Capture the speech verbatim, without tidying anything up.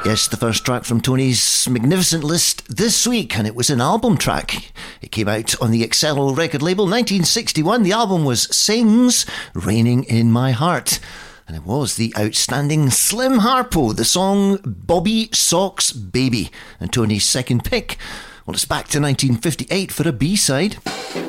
Yes, the first track from Tony's magnificent list this week, and it was an album track. It came out on the Excel record label nineteen sixty-one. The album was Sings, Raining in My Heart. And it was the outstanding Slim Harpo, the song Bobby Sox Baby, and Tony's second pick. Well, it's back to nineteen fifty-eight for a B-side.